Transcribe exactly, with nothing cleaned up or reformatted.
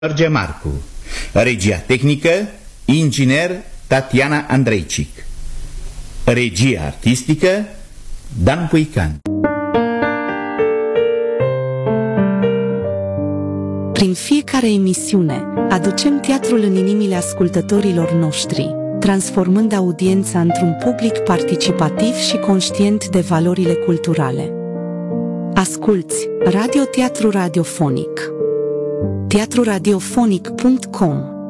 George Marcu. Regia tehnică, inginer Tatiana Andreicic. Regia artistică, Dan Puican. Prin fiecare emisiune, aducem teatrul în inimile ascultătorilor noștri, transformând audiența într-un public participativ și conștient de valorile culturale. Asculți Radio Teatru Radiofonic. teatru radiofonic punct com